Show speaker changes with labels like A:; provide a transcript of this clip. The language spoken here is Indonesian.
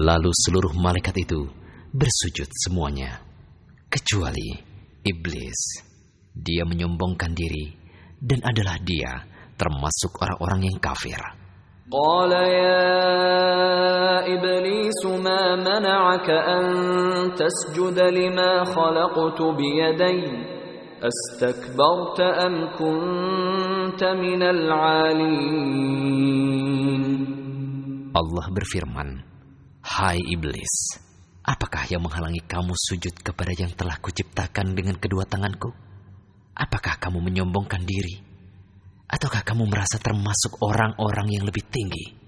A: Lalu seluruh malaikat itu bersujud semuanya, kecuali iblis. Dia menyombongkan diri dan adalah dia termasuk orang-orang yang kafir.
B: Qala ya iblis ma mana'aka an tasjuda lima khalaqtu biyadayya astakbarta am kunta minal 'alin.
A: Allah berfirman, "Hai iblis, apakah yang menghalangi kamu sujud kepada yang telah kuciptakan dengan kedua tanganku? Apakah kamu menyombongkan diri? Ataukah kamu merasa termasuk orang-orang yang lebih tinggi?"